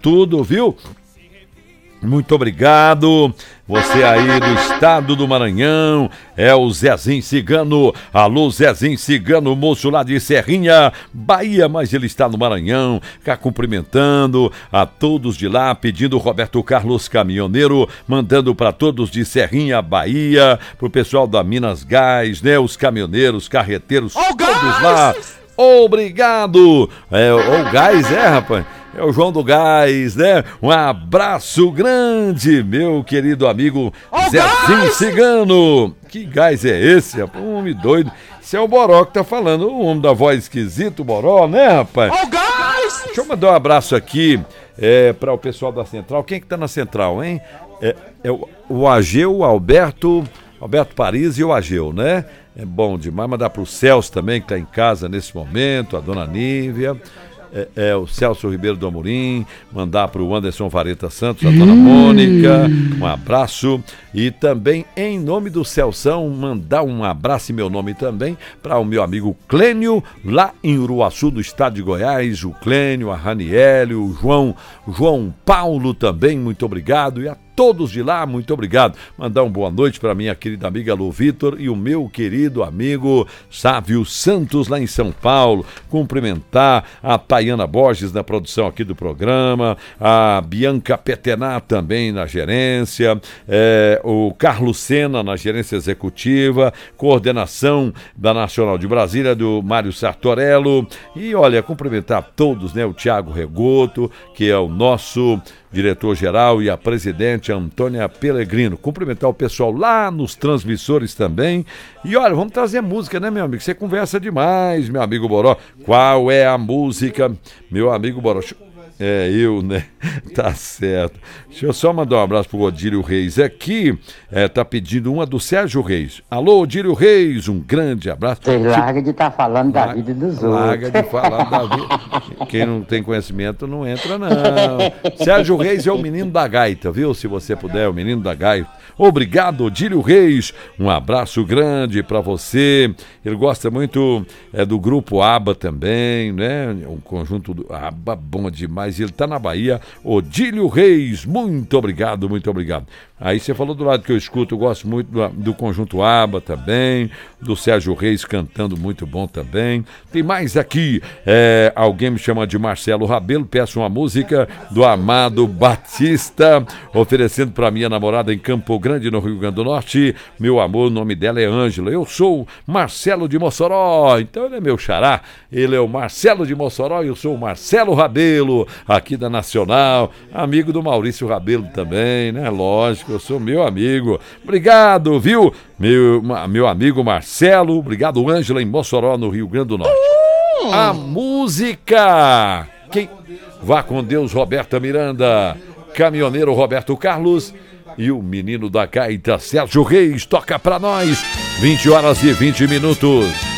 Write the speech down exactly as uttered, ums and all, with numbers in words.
tudo, viu? Muito obrigado, você aí do estado do Maranhão, é o Zezinho Cigano, alô Zezinho Cigano, moço lá de Serrinha, Bahia, mas ele está no Maranhão, cá cumprimentando a todos de lá, pedindo Roberto Carlos Caminhoneiro, mandando para todos de Serrinha, Bahia, pro pessoal da Minas Gás, né, os caminhoneiros, carreteiros, oh, todos lá, obrigado, é, o gás, é rapaz? É o João do Gás, né? Um abraço grande, meu querido amigo oh, Zezinho Cigano. Que gás é esse, rapaz? Um homem doido. Esse é o Boró que tá falando. O homem da voz esquisita, o Boró, né, rapaz? Oh, gás! Deixa eu mandar um abraço aqui é, para o pessoal da Central. Quem que tá na Central, hein? É, é o, o Ageu, o Alberto, Alberto Paris e o Ageu, né? É bom demais. Mandar pro Celso também, que tá em casa nesse momento, a dona Nívia. É, é o Celso Ribeiro do Amorim, mandar para o Anderson Vareta Santos, a dona Mônica, um abraço. E também, em nome do Celção, mandar um abraço em meu nome também para o meu amigo Clênio, lá em Uruaçu, do estado de Goiás, o Clênio, a Raniele, o João, João Paulo também, muito obrigado. E a todos de lá, muito obrigado. Mandar uma boa noite para minha querida amiga Lu Vitor e o meu querido amigo Sávio Santos, lá em São Paulo. Cumprimentar a Tayana Borges na produção aqui do programa, a Bianca Petená também na gerência, é, o Carlos Sena na gerência executiva, coordenação da Nacional de Brasília, do Mário Sartorello. E olha, cumprimentar todos, né? O Tiago Regoto, que é o nosso diretor-geral, e a presidente Antônia Pellegrino. Cumprimentar o pessoal lá nos transmissores também. E olha, vamos trazer música, né, meu amigo? Você conversa demais, meu amigo Boró. Qual é a música, meu amigo Boró? É, eu, né? Tá certo. Deixa eu só mandar um abraço pro Odílio Reis aqui. É, tá pedindo uma do Sérgio Reis. Alô, Odílio Reis, um grande abraço. Você larga de estar tá falando larga, da vida dos larga outros. Larga de falar da vida. Quem não tem conhecimento não entra, não. Sérgio Reis é o menino da gaita, viu? Se você puder, o menino da gaita. Obrigado, Odílio Reis. Um abraço grande pra você. Ele gosta muito é, do grupo ABBA também, né? Um conjunto do ABBA bom demais. Ele tá na Bahia. Odílio Reis, muito obrigado, muito obrigado. Aí você falou do lado que eu escuto, eu gosto muito do, do conjunto ABBA também, do Sérgio Reis cantando muito bom também. Tem mais aqui, é, alguém me chama de Marcelo Rabelo, peço uma música do Amado Batista, oferecendo para minha namorada em Campo Grande, no Rio Grande do Norte. Meu amor, o nome dela é Ângela. Eu sou Marcelo de Mossoró, então ele é meu xará, ele é o Marcelo de Mossoró e eu sou o Marcelo Rabelo, aqui da Nacional, amigo do Maurício Rabelo também, né? Lógico, eu sou meu amigo. Obrigado, viu? Meu, meu amigo Marcelo, obrigado, Ângela, em Mossoró, no Rio Grande do Norte. Uh! A música! Quem? Vá com Deus, Roberta Miranda, caminhoneiro Roberto Carlos e o menino da gaita, Sérgio Reis, toca pra nós, vinte horas e vinte minutos.